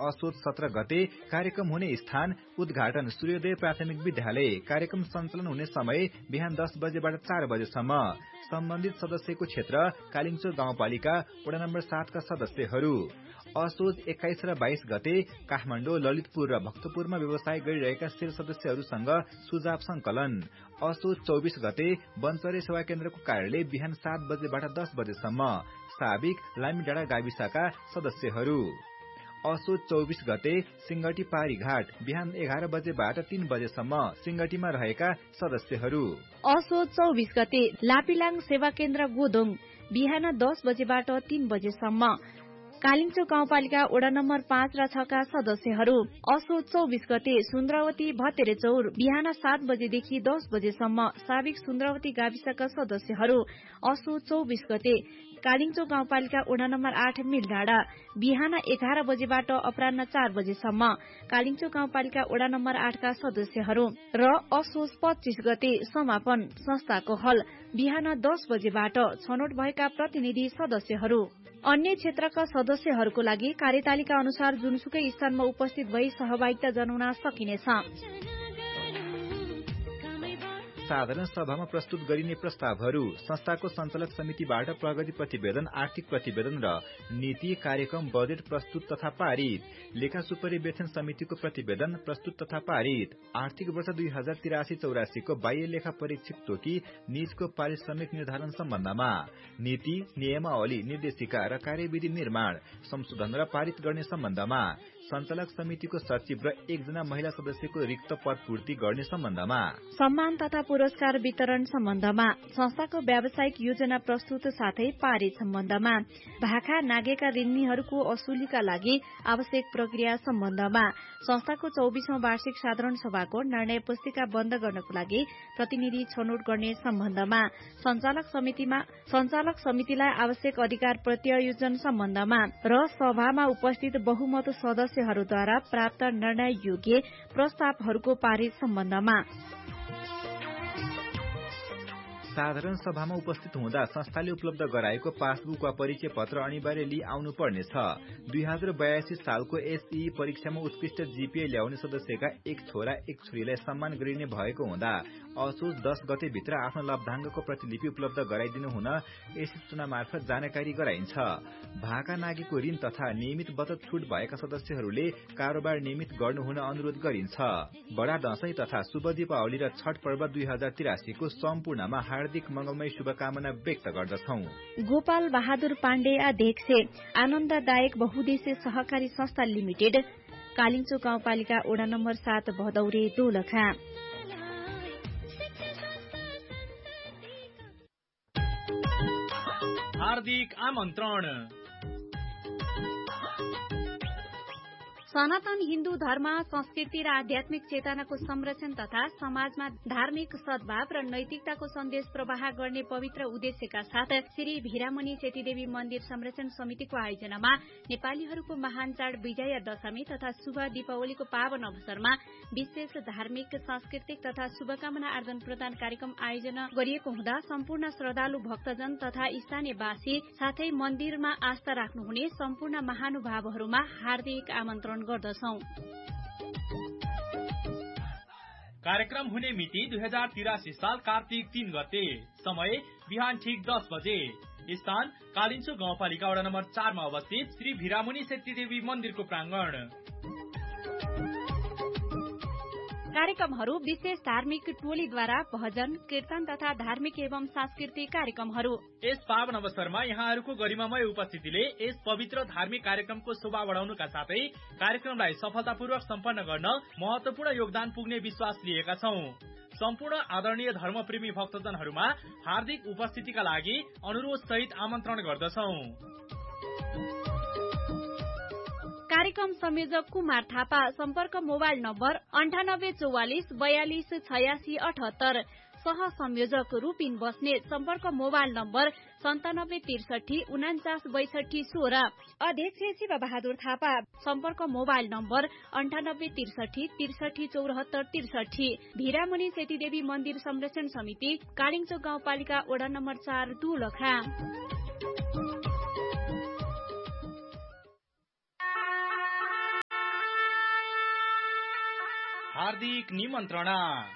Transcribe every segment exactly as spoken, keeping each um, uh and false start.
असोज सत्र गते कार्यक्रम हुने स्थान उद्घाटन सूर्योदय प्राथमिक विद्यालय। कार्यक्रम सञ्चालन हुने समय बिहान दस बजेबाट चार बजेसम्म। सम्बन्धित सदस्यको क्षेत्र कालिम्चोक गाउँपालिका वडा नम्बर सातका सदस्यहरू। असोज एक्काइस र बाइस गते काठमाडौँ, ललितपुर र भक्तपुरमा व्यवसाय गरिरहेका सेल सदस्यहरूसँग सुझाव संकलन। असोज चौबिस गते वनचरे सेवा केन्द्रको कार्यालय बिहान सात बजेबाट दस बजेसम्म। साबिक लामीडाँडा गाविसका सदस्यहरू। असोज चौबिस गते सिंगटी पारी घाट बिहान एघार बजेबाट तीन बजेसम्म सिंगटीमा रहेका सदस्यहरू। असोज चौबिस गते लापिलाङ सेवा केन्द्र गोदोङ बिहान दस बजेबाट तीन बजेसम्म। कालिम्चोक गाउँपालिका वडा नम्बर पाँच र छका सदस्यहरू। असोज चौबिस गते सुन्द्रावती भतेरे चौर बिहान सात बजेदेखि दस बजेसम्म। साबिक सुन्द्रावती गाविसका सदस्यहरू। असोज चौबिस गते कालिम्चोक गाउँपालिका वडा नम्बर आठ मिलडाँडा बिहान एघार बजेबाट अपराह्न चार बजेसम्म। कालिम्चोक गाउँपालिका वडा नम्बर आठका सदस्यहरू। र असोज पच्चीस गते समापन संस्थाको हल बिहान दस बजेबाट छनौट भएका प्रतिनिधि सदस्यहरू। अन्य क्षेत्रका सदस्यहरूको लागि कार्यतालिका अनुसार जुनसुकै स्थानमा उपस्थित भई सहभागिता जनाउन सकिनेछ। साधारण सभामा प्रस्तुत गरिने प्रस्तावहरू संस्थाको सञ्चालक समितिबाट प्रगति प्रतिवेदन, आर्थिक प्रतिवेदन र नीति कार्यक्रम बजेट प्रस्तुत तथा पारित। लेखा सुपरिवेक्षण समितिको प्रतिवेदन प्रस्तुत तथा पारित। आर्थिक वर्ष दुई हजार तिरासी चौरासीको बाह्य लेखा परीक्षक तोकी निजको पारिश्रमिक निर्धारण सम्बन्धमा नीति, नियमावली, निर्देशिका र कार्यविधि निर्माण, संशोधन र पारित गर्ने सम्बन्धमा। सञ्चालक समितिको सचिव र एकजना महिला सदस्यको रिक्त पद पूर्ति गर्ने सम्बन्धमा। सम्मान तथा पुरस्कार वितरण सम्बन्धमा। संस्थाको व्यावसायिक योजना प्रस्तुत साथै पारित सम्बन्धमा। भाखा नागेका ऋणीहरूको असुलीका लागि आवश्यक प्रक्रिया सम्बन्धमा। संस्थाको चौबीसौं वार्षिक साधारण सभाको निर्णय पुस्तिका बन्द गर्नको लागि प्रतिनिधि छनौट गर्ने सम्बन्धमा। सञ्चालक समितिमा सञ्चालक समितिलाई आवश्यक अधिकार प्रत्यायोजन सम्बन्धमा र सभामा उपस्थित बहुमत सदस्यहरूद्वारा प्राप्त निर्णय योग्य प्रस्तावहरूको पारित सम्बन्धमा। साधारण सभामा उपस्थित हुँदा संस्थाले उपलब्ध गराएको पासबुक वा परिचय पत्र अनिवार्य लिई आउनु पर्नेछ। दुई हजार बयासी सालको एसई परीक्षामा उत्कृष्ट जीपीए ल्याउने सदस्यका एक छोरा एक छोरीलाई सम्मान गरिने भएको हुँदा असोज दस गते भित्र आफ्नो लभ्याङ्कको प्रतिलिपि उपलब्ध गराइदिनु हुन यस सूचना मार्फत जानकारी गराइन्छ। भाका नागेको ऋण तथा नियमित बचत छुट भएका सदस्यहरूले कारोबार नियमित गर्नु हुन अनुरोध गरिन्छ। बडा दशैं तथा शुभ दीपावली र छठ पर्व दुई हजार तिरासीको सम्पूर्णमा हार्दिक मंगलमय शुभकामना व्यक्त गर्दछौं। गोपाल बहादुर पाण्डे अध्यक्ष, आनन्ददायक बहुद्देश्य सहकारी संस्था लिमिटेड, कालिम्चोक गाउँपालिका वडा नम्बर सात भदौरे दोलखा। हार्दिक आमन्त्रण। सनातन हिन्दू धर्म, संस्कृति र आध्यात्मिक चेतनाको संरक्षण तथा समाजमा धार्मिक सद्भाव र नैतिकताको सन्देश प्रवाह गर्ने पवित्र उद्देश्यका साथ श्री भिरामणि सेतीदेवी मन्दिर संरक्षण समितिको आयोजनामा नेपालीहरूको महान चाड विजया दशमी तथा शुभ दीपावलीको पावन अवसरमा विशेष धार्मिक, सांस्कृतिक तथा शुभकामना आदान प्रदान कार्यक्रम आयोजना गरिएको हुँदा सम्पूर्ण श्रद्धालु भक्तजन तथा स्थानीयवासी साथै मन्दिरमा आस्था राख्नुहुने सम्पूर्ण महानुभावहरूमा हार्दिक आमन्त्रण गर्दछौं। कार्यक्रम हुने मिति दुई हजार तिरासी साल कार्तिक तीन गते। समय बिहान ठिक दस बजे। स्थान कालिम्चोक गाउँपालिका वडा नम्बर चारमा अवस्थित श्री भिरामणि सेतीदेवी मन्दिरको प्राङ्गण। कार्यक्रमहरू विशेष धार्मिक टोलीद्वारा भजन, कीर्तन तथा धार्मिक एवं सांस्कृतिक कार्यक्रमहरू। यस पावन अवसरमा यहाँहरूको गरिमामय उपस्थितिले यस पवित्र धार्मिक कार्यक्रमको शोभा बढाउनुका साथै कार्यक्रमलाई सफलतापूर्वक सम्पन्न गर्न महत्वपूर्ण योगदान पुग्ने विश्वास लिएका छौं। सम्पूर्ण आदरणीय धर्मप्रेमी भक्तजनहरूमा हार्दिक उपस्थितिका लागि अनुरोध सहित आमन्त्रण गर्दछौं। कार्यक्रम संयोजक कुमार थापा। सम्पर्क मोबाइल नम्बर अन्ठानब्बे चौवालिस बयालिस छयासी अठहत्तर। सह संयोजक रूपिन बस्नेत। सम्पर्क मोबाइल नम्बर सन्तानब्बे त्रिसठी उनाचास बैसठी सोह्र। अध्यक्ष शिव बहादुर थापा। सम्पर्क मोबाइल नम्बर अन्ठानब्बे त्रिसठी त्रिसठी चौरात्तर त्रिसठी। भिरामणि सेतीदेवी मन्दिर संरक्षण समिति, कालिम्चोक गाउँपालिका वडा नम्बर चार दोलखा। हार्दिक निमन्त्रणा।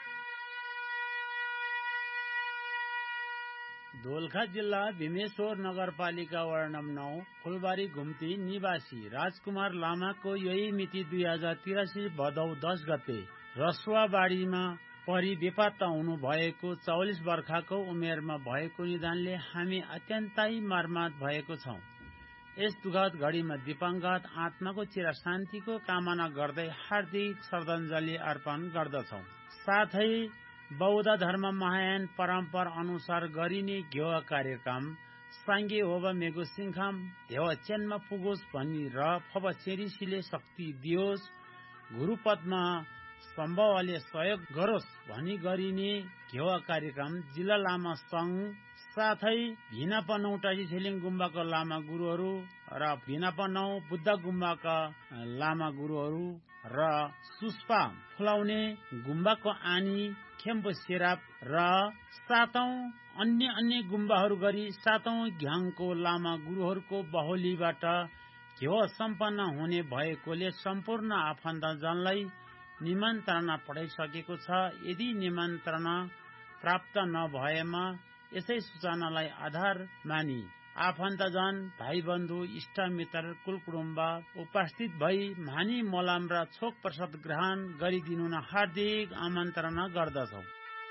दोलखा जिल्ला भीमेश्वर नगरपालिका वडा नम्बर नौ फुलबारी घुम्ती निवासी राजकुमार लामाको यही मिति दुई हजार तिरासी भदौ दस गते रसुवाबाडीमा परि बेपत्ता हुनु भएको चौलिस वर्षको उमेरमा भएको निदानले हामी अत्यन्तै मर्माहत भएको छौं। यस दुःखद घडीमा दिवंगत आत्माको चिर शान्तिको कामना गर्दै हार्दिक श्रद्धाञ्जली अर्पण गर्दछौं। साथै बौद्ध धर्म महायान परम्परा अनुसार गरिने घेवा कार्यक्रम सांगे होबा मेगो सिंखाम धेवा चेनमा पुगोस् भनी र फब चेरिसीले शक्ति दियोस्, गुरुपदमा सम्भवले सहयोग गरोस् भनी गरिने घेवा कार्यक्रम जिल्ला लामा संघ साथै भिनापा नौटाजी छेलिङ गुम्बाका लामा गुरुहरू र भिनापा नौ बुद्ध गुम्बाका लामा गुरुहरू र सुस्पा फुलाउने गुम्बाको आनी खेम्बो सेराप र सातौं अन्य अन्य गुम्बाहरू गरी सातौं घ्याङको लामा गुरुहरूको बहोलीबाट घेवा सम्पन्न हुने भएकोले सम्पूर्ण आफन्तजनलाई निमन्त्रणा पठाइसकेको छ। यदि निमन्त्रणा प्राप्त नभएमा यसै सूचनालाई आधार मानी आफन्तजन भाइ बन्धु इष्ट मित्र कुलकुटुम्ब उपस्थित भई मानी मोलाम र छोक प्रसाद ग्रहण गरिदिनु हार्दिक आमन्त्रणा गर्दछौ।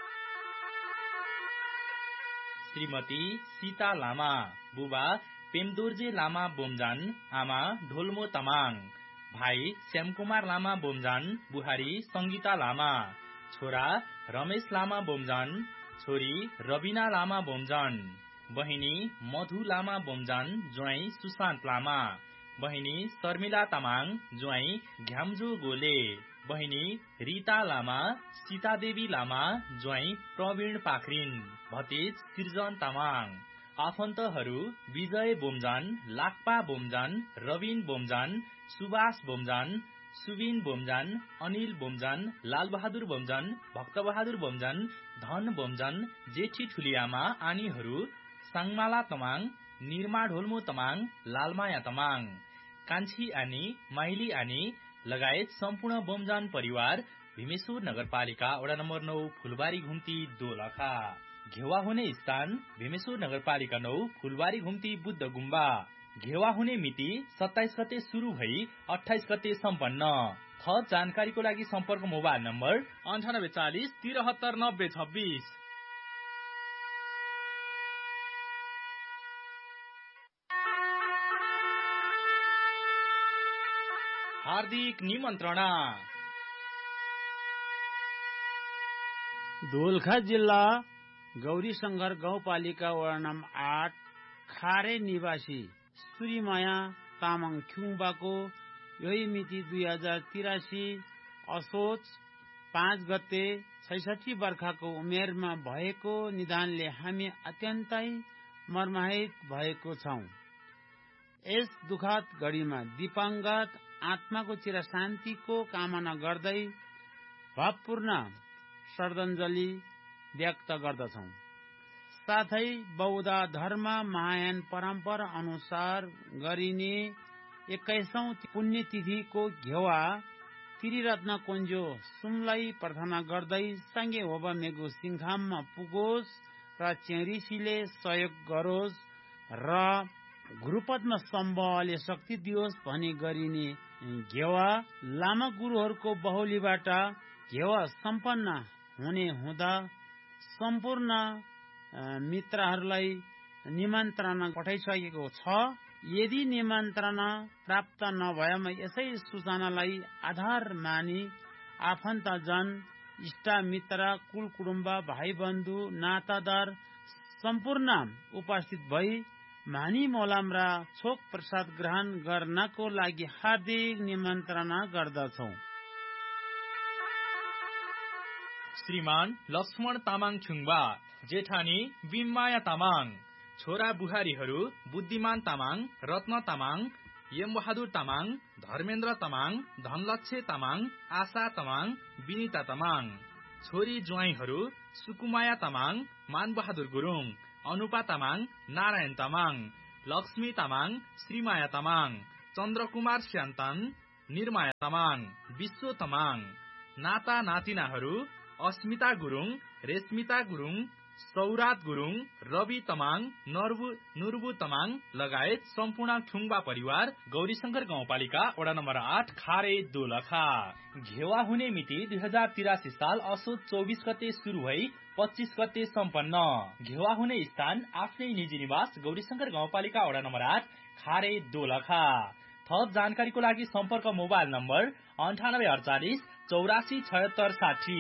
श्रीमती सीता लामा, बुबा पेमदुर्जे लामा बोमजान, आमा ढोलमो तमाङ, भाइ श्यामकुमार लामा बोमजान, बुहारी संगीता लामा, छोरा रमेश लामा बोमजान, छोरी रबिना लामा बोमजान, बहिनी मधु लामा बोमजान, ज्वाइँ सुशान्त लामा, बहिनी शर्मिला तामाङ, ज्वाइँ घ्याम्जो गोले, बहिनी रीता लामा, सीतादेवी लामा, ज्वाइँ प्रवीण पाखरिन, भतिज सृजन तामाङ, आफन्तहरू विजय बोमजान, लाक्पा बोमजान, रविन बोमजान, सुभाष बोमजान, सुबिन बोमजान, अनिल बोमजान, लालबहादुर बोमजान, भक्तबहादुर बोमजान, धन बोमजान, जेठी ठुलियामा आनीहरू साङमाला तमाङ, निरमा ढोल्मो तमाङ, लालमाया तमाङ, कान्छी आनी, माइली आनी लगायत सम्पूर्ण बोमजान परिवार भीमेश्वर नगरपालिका वडा नम्बर नौ फुलबारी घुम्ती दोलखा। घेवा हुने स्थान भीमेश्वर नगरपालिका नौ फुलबारी घुम्ती बुद्ध गुम्बा। घेवा हुने मिति सत्ताइस गते शुरू भई अठाइस गते सम्पन्न। थप जानकारीको लागि सम्पर्क मोबाइल नम्बर अन्ठानब्बे चालिस तिरहत्तर नब्बे छब्बिस। हार्दिक निमन्त्रणा। दोलखा जिल्ला गौरी शंकर गाउँपालिका वडा नम्बर आठ खारे निवासी सूर्यमाया तामाङ खुङबाको यही मिति दुई हजार तिरासी असोज पाँच गते छैसठी वर्षको उमेरमा भएको निदानले हामी अत्यन्तै मर्माहित भएको छौं। यस दुःखद घडीमा दिवंगत आत्माको चिर शान्तिको कामना गर्दै भावपूर्ण श्रद्धाञ्जली व्यक्त गर्दछौं। साथै बौद्ध धर्म महायान परम्परा अनुसार गरिने एक्काइसौं पुण्यतिथिको घेवा त्रिरत्न कुञ्जो सुमलाई प्रार्थना गर्दै सँगै होबा मेगो सिंखाममा पुगोस् र चेरिसीले सहयोग गरोस् र गुरुपदमा सम्भवले शक्ति दियोस् भनी गरिने घेवा लामा गुरुहरूको बहोलीबाट घेवा सम्पन्न हुने हुँदा सम्पूर्ण मित्रहरूलाई निमन्त्रणा पठाइसकेको छ। यदि निमन्त्रणा प्राप्त नभएमा यसै सूचनालाई आधार मानी आफन्तजन इष्ट मित्र कुल कुटुम्ब भाइ बन्धु नातादार सम्पूर्ण उपस्थित भई मानी मोलाम र छोक प्रसाद ग्रहण गर्नको लागि हार्दिक निमन्त्रणा गर्दछौं। श्रीमान लक्ष्मण तामाङ छुङबा, जेठानी बिममाया तामाङ, छोरा बुहारीहरू बुद्धिमान तामाङ, रत्न तामाङ, यमबहादुर तामाङ, धर्मेन्द्र तामाङ, धनलक्ष्य तामाङ, आशा तामाङ, विनिता तामाङ, छोरी ज्वाइँहरू सुकुमाया तामाङ, मानबहादुर गुरुङ, अनुपा तामाङ, नारायण तामाङ, लक्ष्मी तामाङ, श्रीमाया तामाङ, चन्द्रकुमार स्यान्तन, निर्माया तामाङ, विश्व तामाङ, नाता नातिनाहरू अस्मिता गुरुङ, रेशमिता गुरुङ, सौरात गुरुङ, रवि तमाङ, नर्बु नुर्बु तमाङ लगायत सम्पूर्ण ठुङ्बा परिवार गौरीशंकर गाउँपालिका वडा नम्बर आठ खारे दोलखा। घेवा हुने मिति दुई हजार तिरासी साल असोज चौबिस गते शुरू भई पच्चीस गते सम्पन्न। घेवा हुने स्थान आफ्नै निजी निवास गौरीशंकर गाउँपालिका वडा नम्बर आठ खारे दोलखा। थप जानकारीको लागि सम्पर्क मोबाइल नम्बर अन्ठानब्बे अडचालिस चौरासी छयत्तर साठी।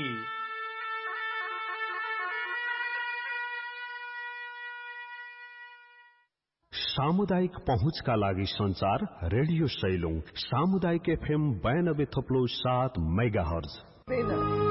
सामुदायिक पहुँचका लागि संचार रेडियो सैलुङ सामुदायिक एफएम बयानब्बे थप्लो सात मेगा हर्ज।